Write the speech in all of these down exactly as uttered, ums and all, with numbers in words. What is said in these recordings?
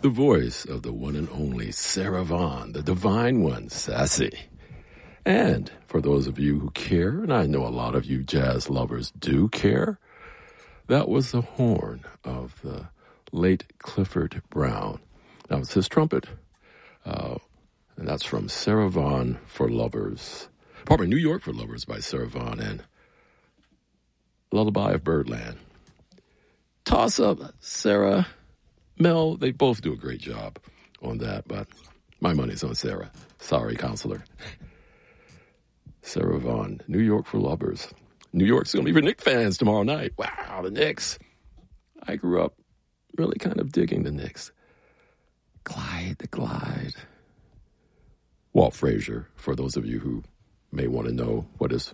the voice of the one and only Sarah Vaughan, the divine one, Sassy. And for those of you who care, and I know a lot of you jazz lovers do care, that was the horn of the late Clifford Brown. That was his trumpet, uh, and that's from Sarah Vaughan for Lovers. Pardon me, New York for Lovers by Sarah Vaughan and Lullaby of Birdland. Toss up, Sarah, Mel, they both do a great job on that, but my money's on Sarah. Sorry, counselor. Sarah Vaughan, New York for Lovers. New York's going to be for Knicks fans tomorrow night. Wow, the Knicks. I grew up really kind of digging the Knicks. Glide the Glide. Walt Frazier, for those of you who may want to know what his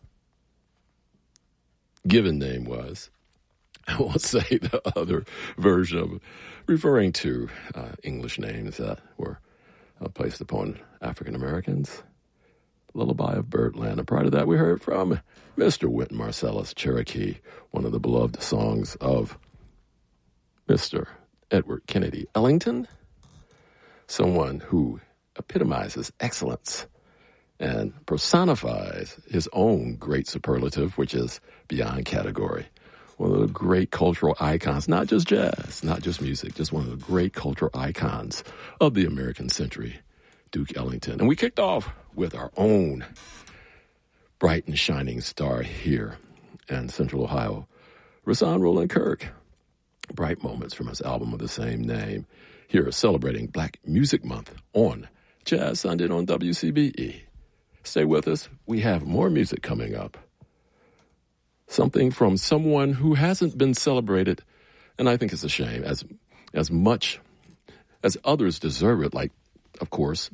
given name was. I won't say the other version of referring to uh, English names that were uh, placed upon African Americans. Lullaby of Birdland. And prior to that, we heard from Mister Wynton Marsalis, Cherokee, one of the beloved songs of Mister Edward Kennedy Ellington, someone who epitomizes excellence and personifies his own great superlative, which is beyond category. One of the great cultural icons, not just jazz, not just music, just one of the great cultural icons of the American century, Duke Ellington. And we kicked off with our own bright and shining star here in Central Ohio, Rahsaan Roland Kirk. Bright Moments from his album of the same name. Here celebrating Black Music Month on Jazz Sunday on W C B E. Stay with us. We have more music coming up. Something from someone who hasn't been celebrated, and I think it's a shame, as as much as others deserve it, like, of course,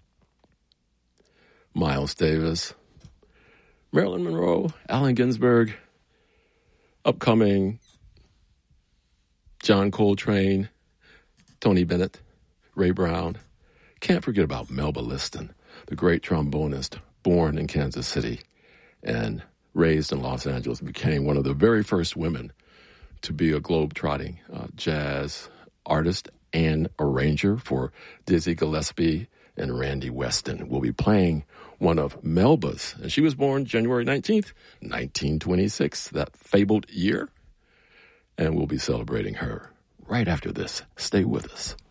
Miles Davis, Marilyn Monroe, Allen Ginsberg, upcoming John Coltrane, Tony Bennett, Ray Brown. Can't forget about Melba Liston, the great trombonist, born in Kansas City and raised in Los Angeles, became one of the very first women to be a globe-trotting uh, jazz artist and arranger for Dizzy Gillespie and Randy Weston. We'll be playing one of Melba's, and she was born January nineteenth, nineteen twenty-six, that fabled year, and we'll be celebrating her right after this. Stay with us.